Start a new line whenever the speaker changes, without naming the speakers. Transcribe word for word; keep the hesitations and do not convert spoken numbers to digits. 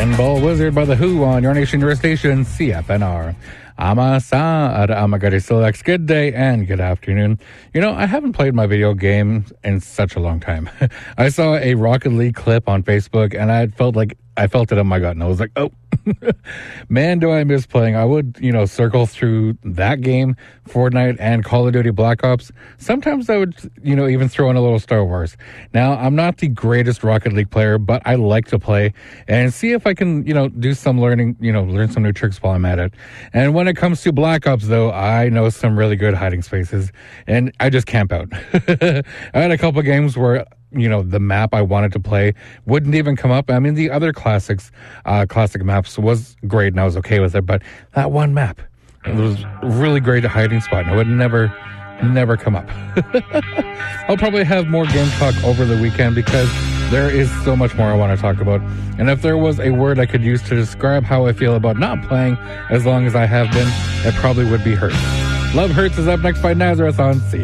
Pinball Wizard by The Who on your nation, your station, C F N R. Ama-sa, Amagari good day and good afternoon. You know, I haven't played my video game in such a long time. I saw a Rocket League clip on Facebook and I felt like I felt it in my gut and I was like, oh, man, do I miss playing. I would, you know, circle through that game, Fortnite and Call of Duty Black Ops. Sometimes I would, you know, even throw in a little Star Wars. Now, I'm not the greatest Rocket League player, but I like to play and see if I can, you know, do some learning, you know, learn some new tricks while I'm at it. And when it comes to Black Ops, though, I know some really good hiding spaces and I just camp out. I had a couple games where, you know, the map I wanted to play wouldn't even come up. I mean, the other classics, uh, classic maps was great and I was okay with it, but that one map, it was really great hiding spot and it would never, never come up. I'll probably have more game talk over the weekend because there is so much more I want to talk about. And if there was a word I could use to describe how I feel about not playing as long as I have been, it probably would be hurt. Love Hurts is up next by Nazareth on C.